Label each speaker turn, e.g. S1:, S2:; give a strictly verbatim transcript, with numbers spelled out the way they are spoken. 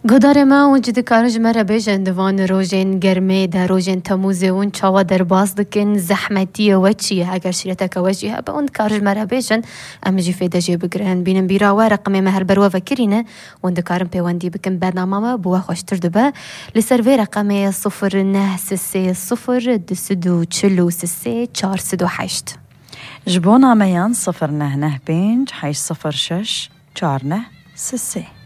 S1: گدار ما وجد کارج مرا بیشند وان روزن گرمه در روزن تموزه اون چوا در باز دکن زحمتی و چیه اگر شیرتا کوجیه با اون کارج مرا بیشند امجی فیده جی بگرن بینم بیرا و رقم مهر بروا فکرینه وند کارم پیوندی بکن برنامه ما بوا خوشتر دبه لسر وی رقم صفر نه سه صفر دسدو چلو سه چهار سدو هشت
S2: جبونا میان صفر نه نه پنج هشت صفر شش چهار نه سه